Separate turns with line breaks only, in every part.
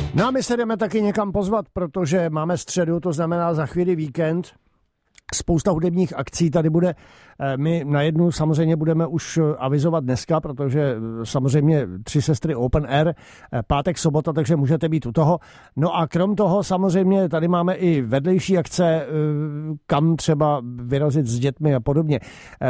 No a my se jdeme taky někam pozvat, protože máme středu, to znamená za chvíli víkend. Spousta hudebních akcí tady bude. My na jednu samozřejmě budeme už avizovat dneska, protože samozřejmě 3 sestry Open Air, pátek, sobota, takže můžete být u toho. No a krom toho samozřejmě tady máme i vedlejší akce, kam třeba vyrazit s dětmi a podobně.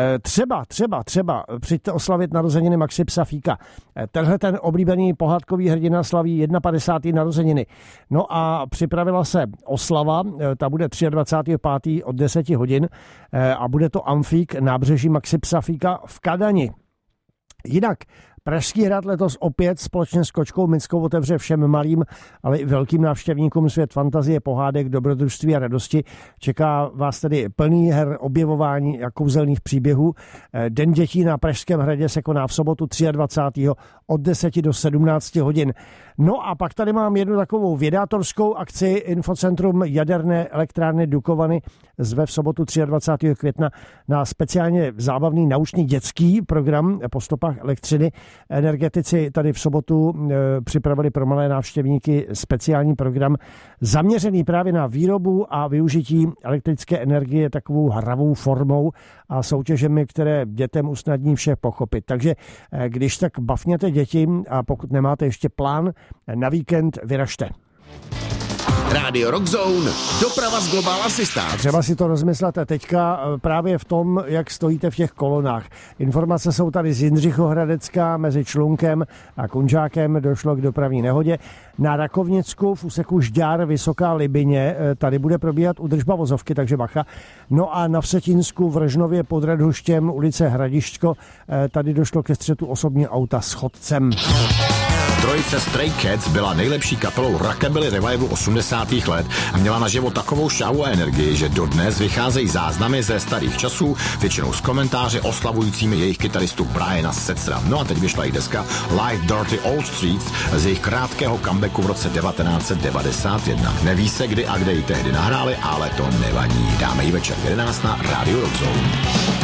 Třeba přijďte oslavit narozeniny Maxi Psafíka. Tenhle ten oblíbený pohádkový hrdina slaví 51. narozeniny. No a připravila se oslava, ta bude 23.5. od 10 hodin a bude to amfík nábřeží Maxi Psafíka v Kadani. Jinak Pražský hrad letos opět společně s Kočkou Mickou otevře všem malým, ale i velkým návštěvníkům svět fantazie, pohádek, dobrodružství a radosti. Čeká vás tedy plný her, objevování a kouzelných příběhů. Den dětí na Pražském hradě se koná v sobotu 23. od 10 do 17 hodin. No a pak tady mám jednu takovou vědátorskou akci. Infocentrum jaderné elektrárny Dukovany zve v sobotu 23. května na speciálně zábavný naučný dětský program po stopách elektřiny. Energetici tady v sobotu připravili pro malé návštěvníky speciální program zaměřený právě na výrobu a využití elektrické energie takovou hravou formou a soutěžemi, které dětem usnadní vše pochopit. Takže když tak bavněte děti a pokud nemáte ještě plán na víkend, vyražte.
Rádio Rock Zone, doprava z Global Assistant.
Třeba si to rozmyslete teďka právě v tom, jak stojíte v těch kolonách. Informace jsou tady z Jindřichohradecka, mezi Člunkem a Kunžákem došlo k dopravní nehodě. Na Rakovnicku v úseku Žďár Vysoká Libyně tady bude probíhat údržba vozovky, takže bacha. No a na Vsetínsku v Rožnově pod Radhuštěm ulice Hradišťko tady došlo ke střetu osobního auta s chodcem.
Trojice Stray Cats byla nejlepší kapelou rockabilly revivalu 80. let a měla na život takovou šťávu a energii, že dodnes vycházejí záznamy ze starých časů, většinou s komentáři oslavujícími jejich kytaristu Briana Setzera. No a teď vyšla i deska Live Dirty Old Streets z jejich krátkého comebacku v roce 1991. Neví se, kdy a kde ji tehdy nahráli, ale to nevadí. Dáme ji večer 11 na Radio Rock Zone.